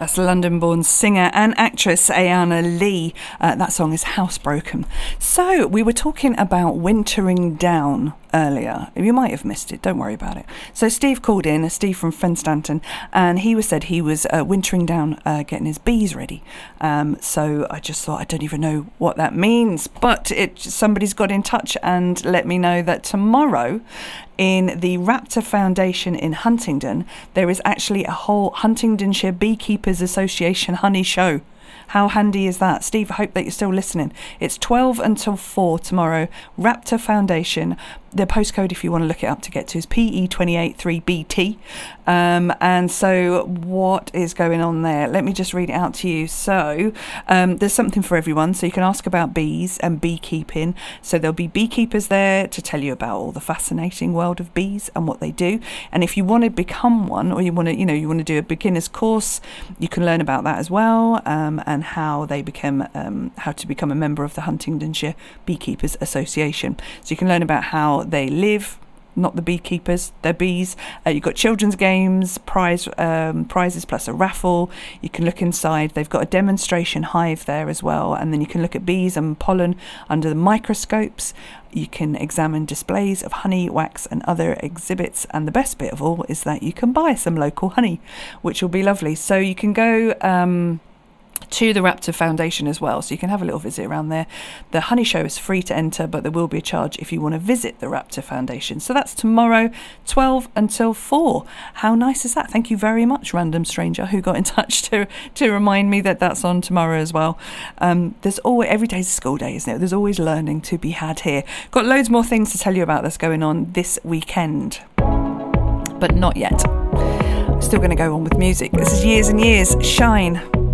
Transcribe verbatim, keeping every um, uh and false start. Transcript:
That's London-born singer and actress Ayana Lee. Uh, that song is Housebroken. So we were talking about wintering down earlier. You might have missed it. Don't worry about it. So Steve called in, Steve from Fenstanton, and he was said he was uh, wintering down, uh, getting his bees ready. Um, so I just thought, I don't even know what that means, but it somebody's got in touch and let me know that tomorrow in the Raptor Foundation in Huntingdon, there is actually a whole Huntingdonshire Beekeepers Association honey show. How handy is that? Steve, I hope that you're still listening. It's twelve until four tomorrow. Raptor Foundation. The postcode, if you want to look it up to get to, is P E two eight three B T. Um, and so what is going on there? Let me just read it out to you. So um, there's something for everyone. So you can ask about bees and beekeeping. So there'll be beekeepers there to tell you about all the fascinating world of bees and what they do. And if you want to become one, or you want to, you know, you want to do a beginner's course, you can learn about that as well, um, and how they become, um, how to become a member of the Huntingdonshire Beekeepers Association. So you can learn about how they live, not the beekeepers, they're bees. Uh, you've got children's games, prize um, prizes plus a raffle. You can look inside. They've got a demonstration hive there as well, and then you can look at bees and pollen under the microscopes. You can examine displays of honey, wax and other exhibits, and the best bit of all is that you can buy some local honey, which will be lovely. So you can go um, to the Raptor Foundation as well, so you can have a little visit around there. The honey show is free to enter, but there will be a charge if you want to visit the Raptor Foundation. So that's tomorrow, twelve until four. How nice is that? Thank you very much, random stranger who got in touch to to remind me that that's on tomorrow as well. Um, there's always, every day's a school day, isn't it? There's always learning to be had here. Got loads more things to tell you about that's going on this weekend, but not yet. Still going to go on with music. This is Years and Years, Shine.